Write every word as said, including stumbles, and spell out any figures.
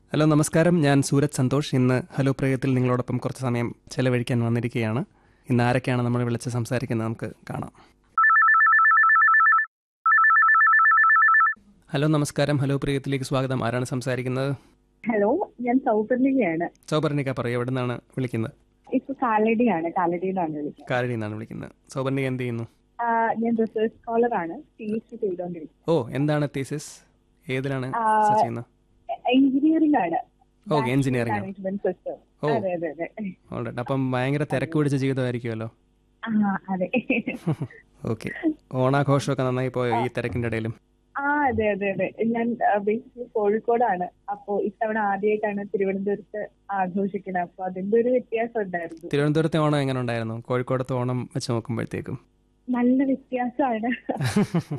Hello നമസ്കാരം, ഞാൻ സൂരജ് സന്തോഷ്. ഇന്ന് ഹലോ പ്രേയത്തിൽ നിങ്ങളോടൊപ്പം കുറച്ച് സമയം ചെലവഴിക്കാൻ വന്നിരിക്കുകയാണ്. ഇന്ന് ആരൊക്കെയാണ് നമ്മൾ വിളിച്ച് സംസാരിക്കുന്നത് നമുക്ക് കാണാം. ഹലോ നമസ്കാരം, ഹലോ പ്രിയത്തിലേക്ക് സ്വാഗതം. ആരാണ് സംസാരിക്കുന്നത്? ഹലോ, ഞാൻ സൗപർണികയാണ്. സൗപർണിക, പറയൂ, എവിടെ നിന്നാണ് വിളിക്കുന്നത്? ഇപ്പൊ കാലടിയാണ്, കാലടിയിലാണ് വിളിക്കുന്നത്. കാലടി നിന്നാണ് വിളിക്കുന്നത്. സൗപർണിക എന്ത് ചെയ്യുന്നു? ആ, ഞാൻ റിസർച്ച് സ്കോളർ ആണ്, പി എച്ച് ഡി ചെയ്തോണ്ടിരിക്കുന്നത്. ഓ, എന്താണ് തീസിസ്? ഏതിലാണ് ആ, ചെയ്യുന്നത്? എഞ്ചിനീയറിംഗ് ആണ്. ഓ, എഞ്ചിനീയറിംഗ്. Management system. ഓ, അതെ അതെ അതെ. ഓൾറൈറ്റ്. അപ്പം ഭയങ്കര തിരക്ക് പിടിച്ച ജീവിതമായിരിക്കുമല്ലോ. ആ അതെ. ഓക്കെ. ഓണാഘോഷമൊക്കെ നന്നായി പോയോ ഈ തിരക്കിൻ്റെ ഇടയിലും? ആ അതെ അതെ അതെ. ഞാൻ ബേസിക്കലി കോഴിക്കോടാണ്. അപ്പോ ഇത്തവണ ആദ്യമായിട്ടാണ് തിരുവനന്തപുരത്ത് ആഘോഷിക്കുന്നത്. അപ്പൊ അതിന്റെ ഒരു വ്യത്യാസം ഉണ്ടായിരുന്നു. തിരുവനന്തപുരത്തെ ഓണം എങ്ങനെ ഉണ്ടായിരുന്നു കോഴിക്കോടത്തെ ഓണം വെച്ച് നോക്കുമ്പോഴത്തേക്കും? നല്ല വ്യത്യാസമാണ്.